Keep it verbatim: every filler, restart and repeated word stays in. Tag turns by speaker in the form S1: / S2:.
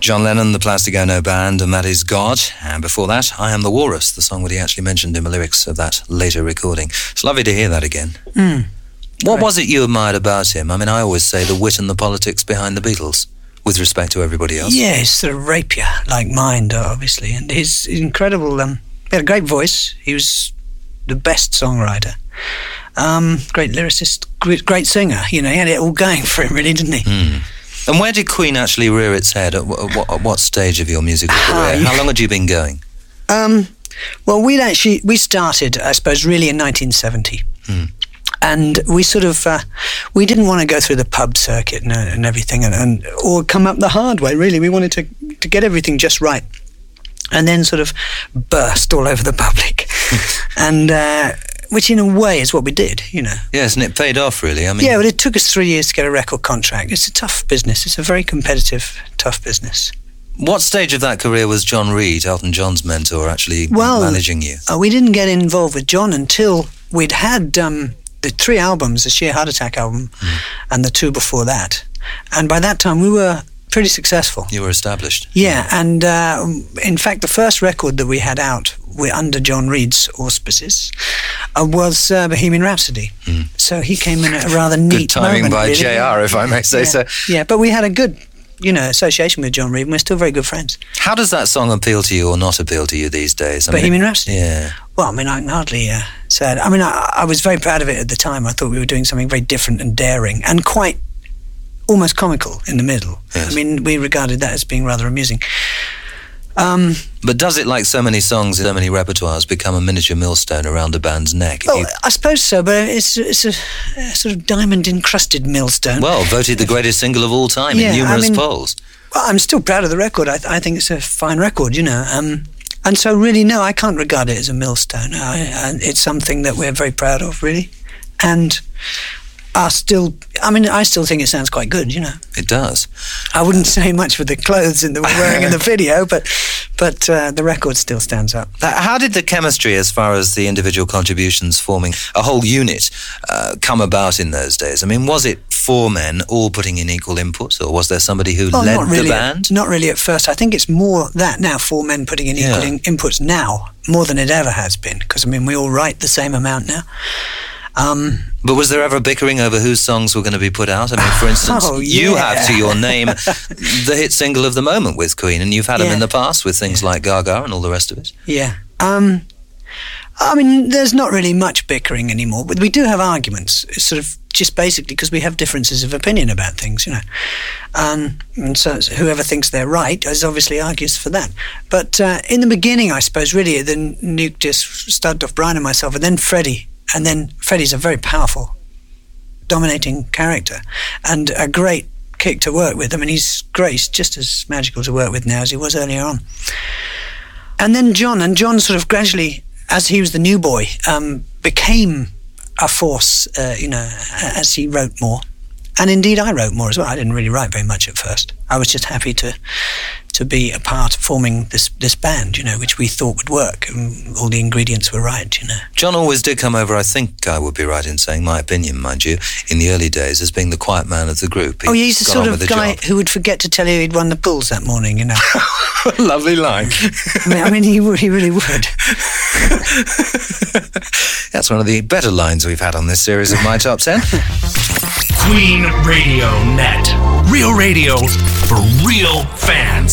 S1: John Lennon, the Plastic Ono Band, and that is God. And before that, I Am the Walrus, the song that he actually mentioned in the lyrics of that later recording. It's lovely to hear that again.
S2: Mm.
S1: What was it you admired about him? I mean, I always say the wit and the politics behind the Beatles, with respect to everybody else.
S2: Yeah, his sort of rapier-like mind, obviously, and his incredible... Um, he had a great voice. He was the best songwriter. Um, great lyricist, great, great singer. You know, he had it all going for him, really, didn't he?
S1: Mm. And where did Queen actually rear its head? At what, at what stage of your musical career? How long had you been going?
S2: Um, well, we'd actually we started, I suppose, really in nineteen seventy, mm. and we sort of uh, we didn't want to go through the pub circuit and, and everything, and, and or come up the hard way. Really, we wanted to to get everything just right, and then sort of burst all over the public, and. Uh, Which, in a way, is what we did, you know.
S1: Yes, and it paid off, really. I mean,
S2: yeah, but it took us three years to get a record contract. It's a tough business. It's a very competitive, tough business.
S1: What stage of that career was John Reid, Elton John's mentor, actually
S2: well,
S1: managing you?
S2: Uh, we didn't get involved with John until we'd had um, the three albums, the Sheer Heart Attack album, mm. and the two before that. And by that time, we were pretty successful.
S1: You were established.
S2: Yeah, and uh, in fact, the first record that we had out, we're under John Reid's auspices, uh, was uh, Bohemian Rhapsody. Mm. So he came in at a rather neat
S1: good timing
S2: moment,
S1: by
S2: really.
S1: J R, if I may say
S2: yeah.
S1: so.
S2: Yeah, but we had a good, you know, association with John Reid, and we're still very good friends.
S1: How does that song appeal to you or not appeal to you these days? I
S2: Bohemian
S1: mean,
S2: Rhapsody?
S1: Yeah.
S2: Well, I mean, I can hardly uh, say it. I mean, I, I was very proud of it at the time. I thought we were doing something very different and daring and quite almost comical in the middle.
S1: Yes.
S2: I mean, we regarded that as being rather amusing. Um,
S1: but does it, like so many songs in so many repertoires, become a miniature millstone around a band's neck?
S2: Well,
S1: you...
S2: I suppose so, but it's it's a, a sort of diamond-encrusted millstone.
S1: Well, voted the greatest single of all time
S2: yeah,
S1: in numerous
S2: I mean,
S1: polls.
S2: Well, I'm still proud of the record. I, I think it's a fine record, you know. Um, and so, really, no, I can't regard it as a millstone. I, I, it's something that we're very proud of, really, and are still. I mean, I still think it sounds quite good, you know.
S1: It does.
S2: I wouldn't say much for the clothes that we're wearing in the video, but but uh, the record still stands up.
S1: How did the chemistry, as far as the individual contributions forming a whole unit, uh, come about in those days? I mean, was it four men all putting in equal input, or was there somebody who
S2: well,
S1: led
S2: not really
S1: the band?
S2: At, not really at first. I think it's more that now, four men putting in equal yeah. in, inputs now, more than it ever has been, because, I mean, we all write the same amount now. Um,
S1: but was there ever bickering over whose songs were going to be put out? I mean, for instance,
S2: oh, yeah.
S1: you have to your name the hit single of the moment with Queen, and you've had
S2: yeah.
S1: them in the past with things like Gaga and all the rest of it.
S2: Yeah. Um, I mean, there's not really much bickering anymore, but we do have arguments. It's sort of just basically because we have differences of opinion about things, you know. Um, and so whoever thinks they're right is obviously argues for that. But uh, in the beginning, I suppose, really, the nucleus started off Brian and myself, and then Freddie. And then Freddie's a very powerful, dominating character and a great kick to work with. I mean, he's great. He's just as magical to work with now as he was earlier on. And then John, and John sort of gradually, as he was the new boy, um, became a force, uh, you know, as he wrote more. And indeed, I wrote more as well. I didn't really write very much at first. I was just happy to to be a part of forming this this band, you know, which we thought would work, and all the ingredients were right, you know.
S1: John always did come over, I think I would be right in saying, my opinion, mind you, in the early days as being the quiet man of the group. He
S2: oh, yeah, he's the sort of
S1: the
S2: guy
S1: job.
S2: who would forget to tell you he'd won the Bulls that morning, you know.
S1: Lovely line.
S2: I mean, I mean, he would, he really would.
S1: That's one of the better lines we've had on this series of My Top ten.
S3: Queen Radio Net. Real radio for real fans.